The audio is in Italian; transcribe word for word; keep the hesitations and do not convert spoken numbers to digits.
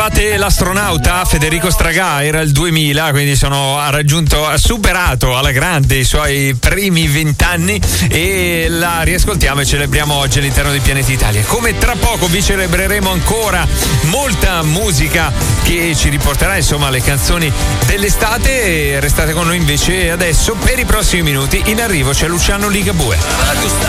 ricordate l'astronauta Federico Stragà? Era il duemila, quindi sono, ha raggiunto, ha superato alla grande i suoi primi vent'anni e la riascoltiamo e celebriamo oggi all'interno di Pianeta Italia. Come tra poco vi celebreremo ancora molta musica che ci riporterà insomma alle canzoni dell'estate. Restate con noi invece adesso per i prossimi minuti. In arrivo c'è Luciano Ligabue.